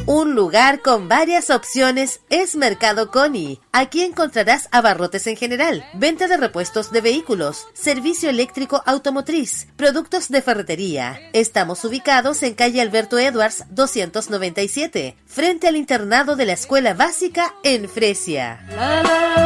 Un lugar con varias opciones es Mercado Coni. Aquí encontrarás abarrotes en general, venta de repuestos de vehículos, servicio eléctrico automotriz, productos de ferretería. Estamos ubicados en calle Alberto Edwards 297, frente al internado de la Escuela Básica en Fresia.